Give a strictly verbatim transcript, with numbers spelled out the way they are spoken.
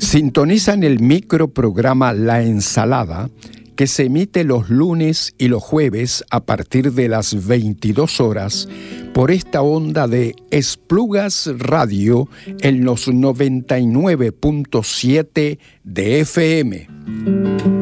Sintonizan el microprograma La Ensalada, que se emite los lunes y los jueves a partir de las veintidós horas por esta onda de Esplugas Radio en los noventa y nueve punto siete de F M.